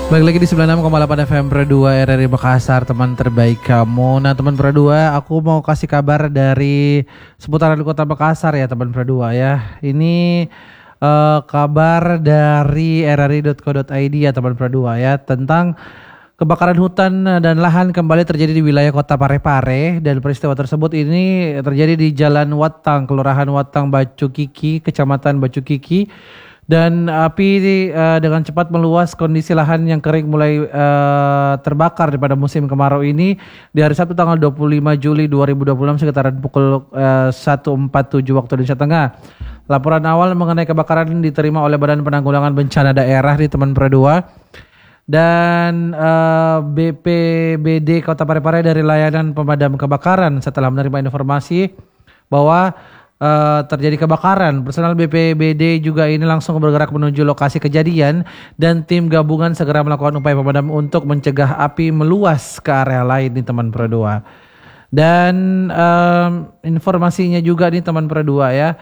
Balik lagi di 96,8 FM Pro 2 RRI Makassar, teman terbaik kamu. Nah teman Pro 2, aku mau kasih kabar dari seputaran kota Makassar ya teman Pro 2 ya. Ini kabar dari rri.co.id ya teman Pro 2 ya, tentang kebakaran hutan dan lahan kembali terjadi di wilayah kota Parepare. Dan peristiwa tersebut ini terjadi di Jalan Watang, Kelurahan Watang Bacukiki, Kecamatan Bacukiki. Dan api dengan cepat meluas, kondisi lahan yang kering mulai terbakar pada musim kemarau ini di hari Sabtu tanggal 25 Juli 2026 sekitaran pukul 1.47 waktu Indonesia Tengah. Laporan awal mengenai kebakaran diterima oleh Badan Penanggulangan Bencana Daerah di Teman Pro 2 dan BPBD Kota Parepare dari layanan pemadam kebakaran. Setelah menerima informasi bahwa terjadi kebakaran, personal BPBD juga ini langsung bergerak menuju lokasi kejadian dan tim gabungan segera melakukan upaya pemadam untuk mencegah api meluas ke area lain di Teman Pro 2. Dan informasinya juga nih Teman Pro 2 ya,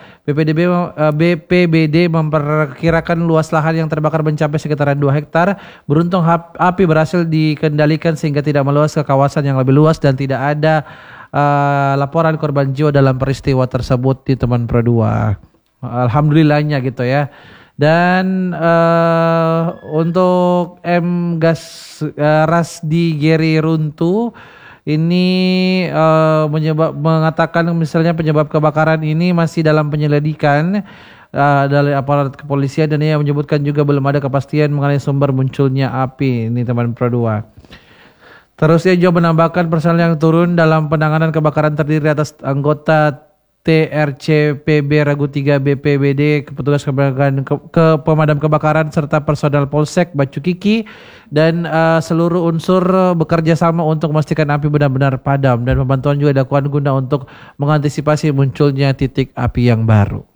BPBD memperkirakan luas lahan yang terbakar mencapai sekitaran 2 hektar. Beruntung api berhasil dikendalikan sehingga tidak meluas ke kawasan yang lebih luas dan tidak ada laporan korban jiwa dalam peristiwa tersebut di Teman Pro 2. Alhamdulillahnya gitu ya. Dan untuk M Gas Rasdi Geri Runtu ini mengatakan misalnya penyebab kebakaran ini masih dalam penyelidikan dari aparat kepolisian, dan ia menyebutkan juga belum ada kepastian mengenai sumber munculnya api ini Teman Pro 2. Terus ia juga menambahkan personel yang turun dalam penanganan kebakaran terdiri atas anggota TRCPB Ragu 3 BPBD, petugas pemadam kebakaran serta personel Polsek Bacukiki, dan seluruh unsur bekerja sama untuk memastikan api benar-benar padam, dan pembantuan juga dilakukan guna untuk mengantisipasi munculnya titik api yang baru.